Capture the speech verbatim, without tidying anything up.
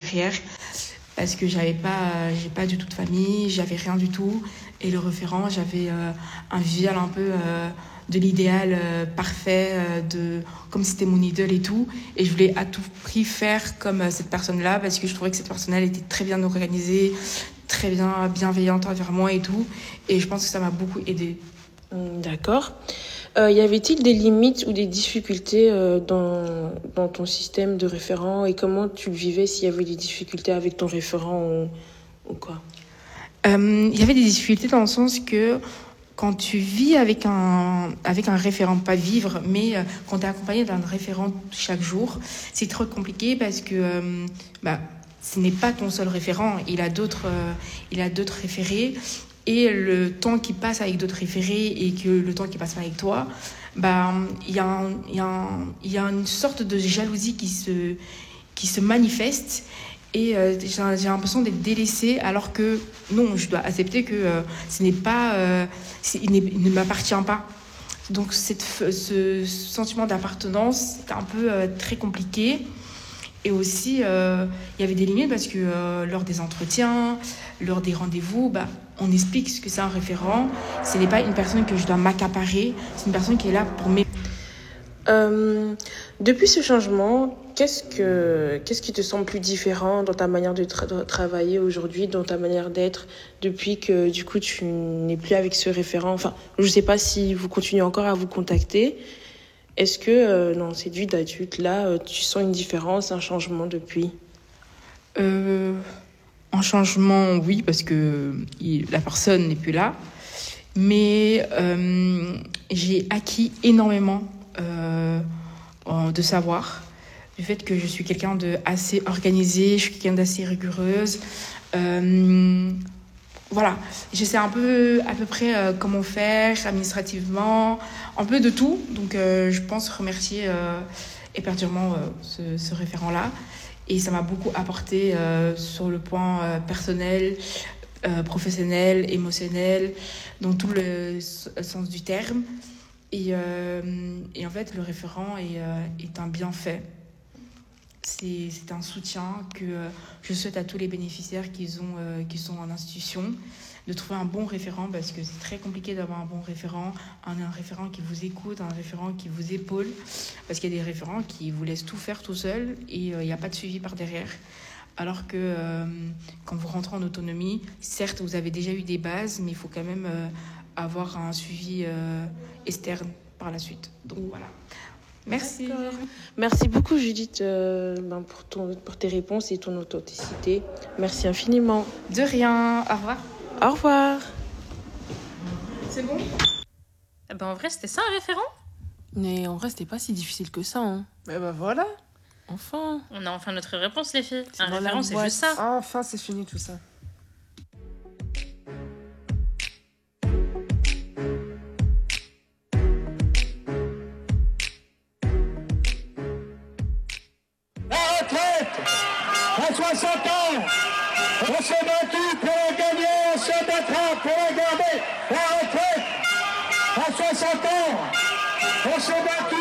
derrière parce que j'avais pas, j'ai pas du tout de famille, j'avais rien du tout. Et le référent, j'avais euh, un visuel un peu euh, de l'idéal euh, parfait, euh, de, comme c'était mon idole et tout. Et je voulais à tout prix faire comme euh, cette personne-là parce que je trouvais que cette personne-là était très bien organisée, très bien bienveillante envers moi et tout. Et je pense que ça m'a beaucoup aidée. D'accord. Euh, y avait-il des limites ou des difficultés euh, dans, dans ton système de référent et comment tu le vivais s'il y avait des difficultés avec ton référent ou, ou quoi? Il euh, y avait des difficultés dans le sens que quand tu vis avec un, avec un référent, pas vivre, mais euh, quand tu es accompagné d'un référent chaque jour, c'est trop compliqué parce que euh, bah, ce n'est pas ton seul référent, il a d'autres, euh, il a d'autres référés. Et le temps qui passe avec d'autres référés et que le temps qui passe pas avec toi, bah, il y a un, il y a un, il y a une sorte de jalousie qui se, qui se manifeste. Et euh, j'ai, j'ai l'impression d'être délaissée alors que non, je dois accepter que euh, ce n'est pas, euh, c'est, il, n'est, il ne m'appartient pas. Donc cette, ce sentiment d'appartenance, c'est un peu euh, très compliqué. Et aussi, euh, il y avait des limites parce que euh, lors des entretiens, lors des rendez-vous, bah, on explique ce que c'est un référent. Ce n'est pas une personne que je dois m'accaparer, c'est une personne qui est là pour m'aider. Euh, depuis ce changement, qu'est-ce, que, qu'est-ce qui te semble plus différent dans ta manière de, tra- de travailler aujourd'hui, dans ta manière d'être, depuis que du coup tu n'es plus avec ce référent? Enfin, je ne sais pas si vous continuez encore à vous contacter. Est-ce que, euh, dans cette vie d'adulte, là, euh, tu sens une différence, un changement depuis? Euh, un changement, oui, parce que il, la personne n'est plus là. Mais euh, j'ai acquis énormément euh, de savoir. Du fait que je suis quelqu'un de assez organisé, je suis quelqu'un d'assez rigoureuse. Euh, voilà, je sais un peu à peu près euh, comment faire administrativement, un peu de tout. Donc euh, je pense remercier euh, éperdument euh, ce, ce référent-là. Et ça m'a beaucoup apporté euh, sur le point euh, personnel, euh, professionnel, émotionnel, dans tout le sens du terme. Et, euh, et en fait, le référent est, euh, est un bienfait. C'est, c'est un soutien que euh, je souhaite à tous les bénéficiaires qui, ont, euh, qui sont en institution, de trouver un bon référent parce que c'est très compliqué d'avoir un bon référent, un, un référent qui vous écoute, un référent qui vous épaule, parce qu'il y a des référents qui vous laissent tout faire tout seul et il euh, n'y a pas de suivi par derrière. Alors que euh, quand vous rentrez en autonomie, certes, vous avez déjà eu des bases, mais il faut quand même euh, avoir un suivi euh, externe par la suite. Donc voilà. Merci. D'accord. Merci beaucoup, Judith, euh, ben pour, ton, pour tes réponses et ton authenticité. Merci infiniment. De rien. Au revoir. Au revoir. C'est bon? Eh ben, en vrai, c'était ça un référent? Mais en vrai, c'était pas si difficile que ça. Hein. Mais bah voilà. Enfin. On a enfin notre réponse, les filles. C'est un dans la référent, c'est boîte. juste ça. Enfin, c'est fini tout ça. La retraite à soixante ans, on s'est battu pour la gagner, on se battra pour la garder. La retraite à soixante ans, on s'est battu